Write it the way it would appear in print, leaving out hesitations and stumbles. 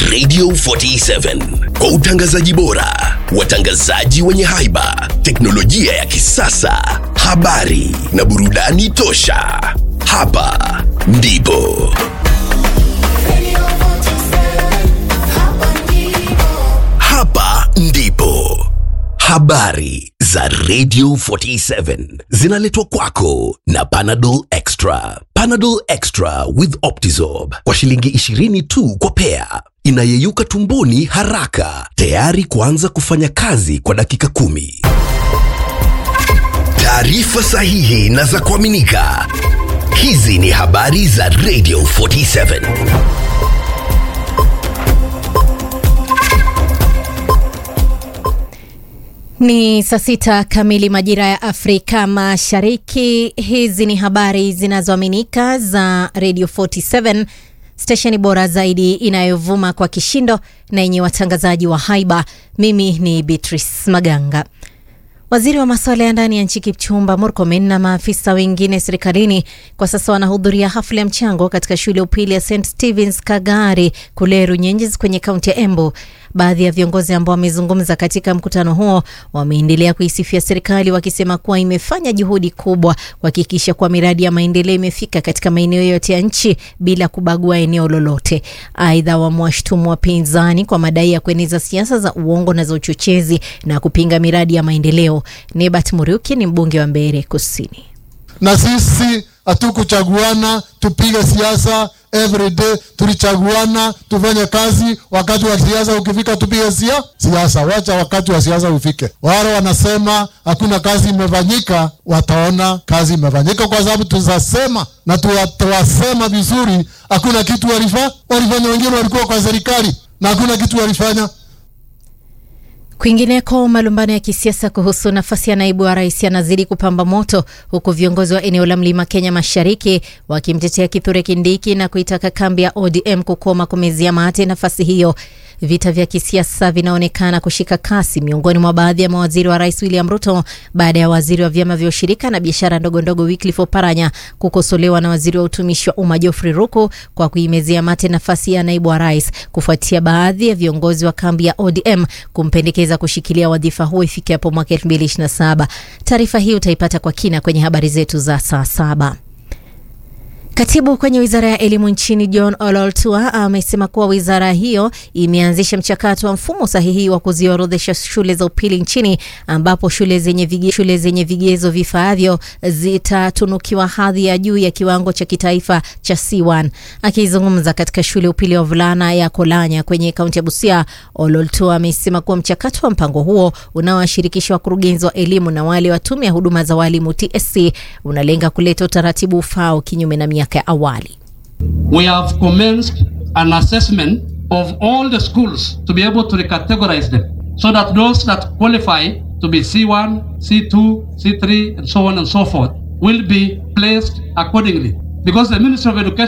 Radio 47 kwa utangazaji bora, watangazaji wenye haiba, teknolojia ya kisasa, habari na burudani tosha. Hapa ndipo habari za Radio 47 zinaletwa kwako na Panadol Extra. Panadol Extra with Optizorb kwa shilingi 20 tu kwa pea. Inayeyuka tumboni haraka, tayari kuanza kufanya kazi kwa dakika 10. Taarifa sahihi na za kuaminika. Hizi ni habari za Radio 47. Ni saa 6 kamili majira ya Afrika Mashariki. Hizi ni habari zinazoaminika za Radio 47, stesheni bora zaidi inayovuma kwa kishindo na yenye watangazaji wa haiba. Mimi ni Beatrice Maganga. Waziri wa masuala ya ndani ya nchi Kipchumba Murkomen na maafisa wengine serikalini kwa sasa wanahudhuria hafla ya mchango katika shule ya upili ya St. Stephen's Kagari kule Runyenjes kwenye kaunti ya Embu. Baadhi ya viongozi ambao wamezungumza katika mkutano huo wameendelea kuisifia serikali wakisema kuwa imefanya juhudi kubwa kuhakikisha kuwa miradi ya maendeleo imefika katika maeneo yote ya nchi bila kubagua eneo lolote. Aidha, wamewashtumu wapinzani kwa madai ya kueneza siasa za uongo na za uchochezi na kupinga miradi ya maendeleo. Nebat Muriuki ni mbunge wa Mbeere Kusini. Na sisi hatukuchaguana tupige siasa every day, tulichaguana tufanye kazi. Wakati wa siasa ukifika tupige siasa, wacha wakati wa siasa ufike. Wale wanasema hakuna kazi imefanyika, wataona kazi imefanyika, kwa sababu tuzasema na tuwasema vizuri. Hakuna kitu walifanya, wengine walikuwa kwa serikali na hakuna kitu walifanya. Kwingineko, malumbano ya kisiasa kuhusu nafasi ya naibu wa rais yanazidi kupamba moto, huku viongozi wa eneo la Mlima Kenya Mashariki wakimtetea Kithure Kindiki na kuitaka kambi ya ODM kukoma kumezia mate nafasi hiyo. Vita vya kisiasa vinaonekana kushika kasi miongoni mwa baadhi ya mawaziri wa Rais William Ruto baada ya waziri wa vyama vya ushirika na biashara ndogo Wycliffe Oparanya kukosolewa na waziri wa utumishi wa umma Geoffrey Ruku kwa kuimezea mate nafasi ya naibu wa rais, kufuatia baadhi ya viongozi wa kambi ya ODM kumpendekeza kushikilia wadhifa huo ifikapo mwaka 2027. Taarifa hii utaipata kwa kina kwenye habari zetu za saa 7. Katibu kwenye wizara ya elimu nchini John Ololtua amesema kuwa wizara hiyo imeanzisha mchakato wa mfumo sahihi wa kuziorodhesha shule za upili nchini, ambapo shule zenye vigezo vifaavyo zitatunukiwa hadhi ya juu ya kiwango cha kitaifa cha C1. Akizungumza katika shule upili ya wavulana ya Kolanya kwenye kaunti ya Busia, Ololtua amesema kuwa mchakato wa mpango huo unaowashirikisha wakurugenzi wa elimu na wale wa tume ya huduma za walimu TSC unalenga kuleta utaratibu ufao kinyume na miaka ya awali. We have commenced an assessment of all the schools to be able to recategorize them so that those that qualify to be C1, C2, C3 and so on and so forth will be placed accordingly, because the Ministry of Education